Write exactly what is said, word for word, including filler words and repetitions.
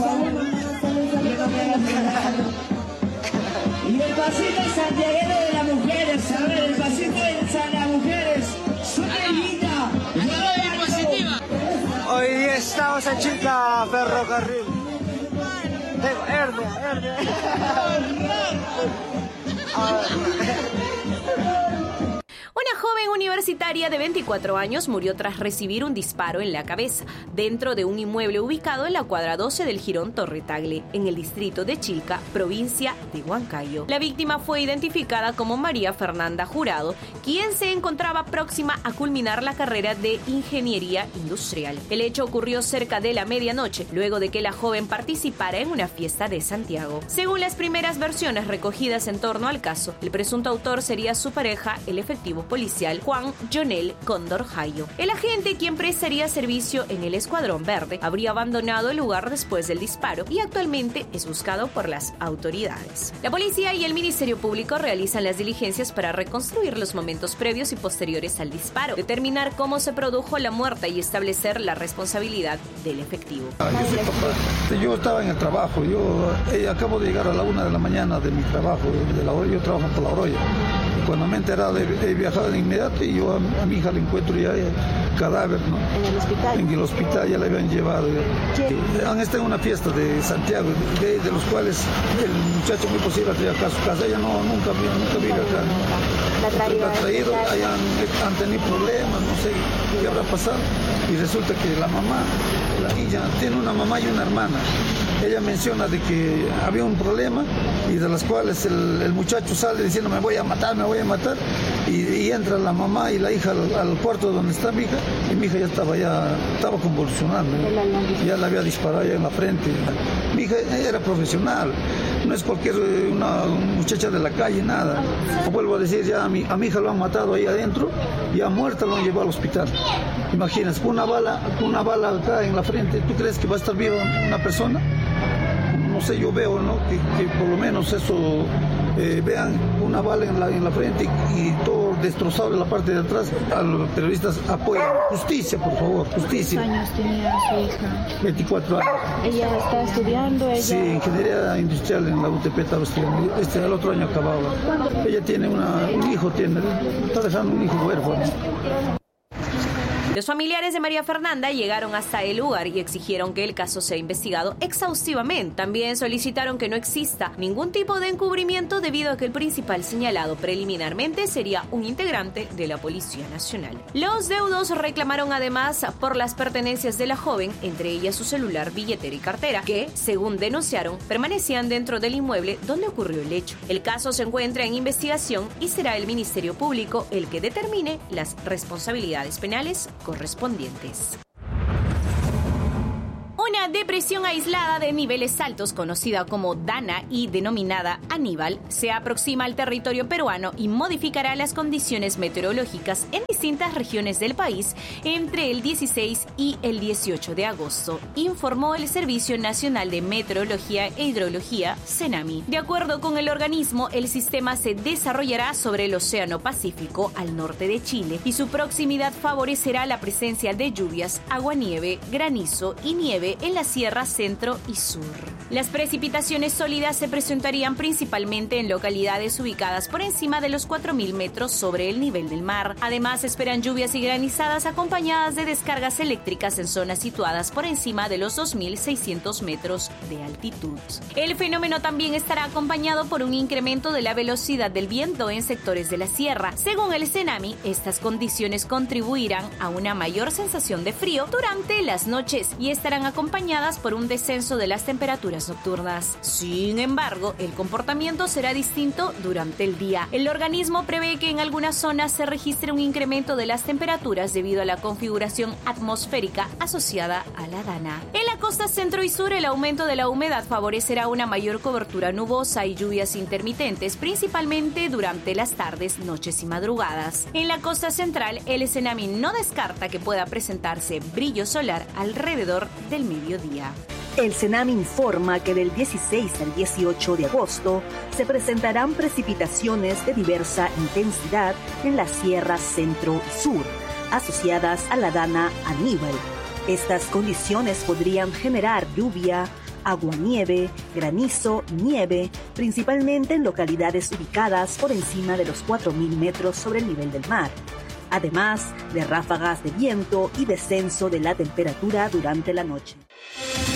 Y el pasito santiaguero de las mujeres, a ver, el pasito de las mujeres, súper linda. Hoy día estamos en Chilca, ferrocarril. Tengo hernia, hernia. Una joven universitaria de veinticuatro años murió tras recibir un disparo en la cabeza dentro de un inmueble ubicado en la cuadra doce del Jirón Torre Tagle, en el distrito de Chilca, provincia de Huancayo. La víctima fue identificada como María Fernanda Jurado, quien se encontraba próxima a culminar la carrera de Ingeniería Industrial. El hecho ocurrió cerca de la medianoche, luego de que la joven participara en una fiesta de Santiago. Según las primeras versiones recogidas en torno al caso, el presunto autor sería su pareja, el efectivo policial Juan Jonel Cóndor Jayo. El agente, quien prestaría servicio en el Escuadrón Verde, habría abandonado el lugar después del disparo y actualmente es buscado por las autoridades. La policía y el Ministerio Público realizan las diligencias para reconstruir los momentos previos y posteriores al disparo, determinar cómo se produjo la muerte y establecer la responsabilidad del efectivo. Yo soy papá. Yo estaba en el trabajo. Yo eh, acabo de llegar a la una de la mañana de mi trabajo. De la, yo trabajo por La Oroya. Cuando me he enterado, he, he viajado de inmediato y yo a, a mi hija le encuentro ya el cadáver, ¿no? ¿En el hospital? En el hospital ya la habían llevado. Ya. Han estado en una fiesta de Santiago, de, de los cuales el muchacho muy posible ha traído acá a su casa. Ella no, nunca, nunca vive acá. La, traído, la ha traído, hayan, han tenido problemas, no sé qué habrá pasado. Y resulta que la mamá, la niña, tiene una mamá y una hermana. Ella menciona de que había un problema y de las cuales el, el muchacho sale diciendo me voy a matar, me voy a matar y, y entra la mamá y la hija al, al cuarto donde está mi hija y mi hija ya estaba ya estaba convulsionando, ¿no? Ya la había disparado ya en la frente. Mi hija era profesional, no es cualquier una muchacha de la calle, nada. Vuelvo a decir, ya a mi, a mi hija lo han matado ahí adentro, ya muerta lo han llevado al hospital. Imagínense, con una bala, con una bala acá en la frente, ¿tú crees que va a estar viva una persona? No sé, yo veo, ¿no? Que, que por lo menos eso, eh, vean una bala en la, en la frente y, y todo destrozado en la parte de atrás. A los periodistas apoyan. Justicia, por favor, justicia. ¿Cuántos años tenía su hija? veinticuatro años. ¿Ella está estudiando? Ella... Sí, ingeniería industrial en la U T P estaba estudiando. Este, el otro año acababa. Ella tiene una, un hijo, tiene, está dejando un hijo huérfano. Los familiares de María Fernanda llegaron hasta el lugar y exigieron que el caso sea investigado exhaustivamente. También solicitaron que no exista ningún tipo de encubrimiento debido a que el principal señalado preliminarmente sería un integrante de la Policía Nacional. Los deudos reclamaron además por las pertenencias de la joven, entre ellas su celular, billetera y cartera, que, según denunciaron, permanecían dentro del inmueble donde ocurrió el hecho. El caso se encuentra en investigación y será el Ministerio Público el que determine las responsabilidades penales correspondientes. Una depresión aislada de niveles altos, conocida como Dana y denominada Aníbal, se aproxima al territorio peruano y modificará las condiciones meteorológicas en distintas regiones del país entre el dieciséis y el dieciocho de agosto, informó el Servicio Nacional de Meteorología e Hidrología, CENAMI. De acuerdo con el organismo, el sistema se desarrollará sobre el Océano Pacífico al norte de Chile y su proximidad favorecerá la presencia de lluvias, aguanieve, granizo y nieve en la Sierra Centro y Sur. Las precipitaciones sólidas se presentarían principalmente en localidades ubicadas por encima de los cuatro mil metros sobre el nivel del mar. Además, esperan lluvias y granizadas acompañadas de descargas eléctricas en zonas situadas por encima de los dos mil seiscientos metros de altitud. El fenómeno también estará acompañado por un incremento de la velocidad del viento en sectores de la sierra. Según el CENAMI, estas condiciones contribuirán a una mayor sensación de frío durante las noches y estarán acompañadas por un descenso de las temperaturas nocturnas. Sin embargo, el comportamiento será distinto durante el día. El organismo prevé que en algunas zonas se registre un incremento de las temperaturas debido a la configuración atmosférica asociada a la Dana. En la costa centro y sur, el aumento de la humedad favorecerá una mayor cobertura nubosa y lluvias intermitentes, principalmente durante las tardes, noches y madrugadas. En la costa central, el CENAMI no descarta que pueda presentarse brillo solar alrededor del mediodía. El CENAMI informa que del dieciséis al dieciocho de agosto se presentarán precipitaciones de diversa intensidad en la Sierra Centro y Sur, asociadas a la Dana Aníbal. Estas condiciones podrían generar lluvia, aguanieve, granizo, nieve, principalmente en localidades ubicadas por encima de los cuatro mil metros sobre el nivel del mar, además de ráfagas de viento y descenso de la temperatura durante la noche.